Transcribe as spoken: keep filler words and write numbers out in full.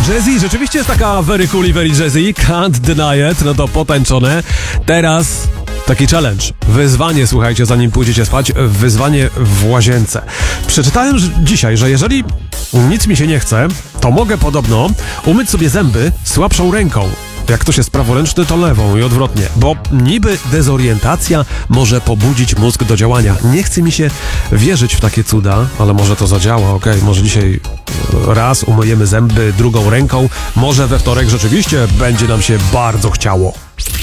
Jazzy rzeczywiście jest taka very cool i very jazzy, can't deny it, no to potęczone. Teraz taki challenge, wyzwanie, słuchajcie, zanim pójdziecie spać, wyzwanie w łazience. Przeczytałem że dzisiaj, że jeżeli nic mi się nie chce, to mogę podobno umyć sobie zęby słabszą ręką. Jak ktoś jest praworęczny, to lewą i odwrotnie, bo niby dezorientacja może pobudzić mózg do działania. Nie chce mi się wierzyć w takie cuda, ale może to zadziała, okej, okay, może dzisiaj raz umyjemy zęby drugą ręką, może we wtorek rzeczywiście będzie nam się bardzo chciało.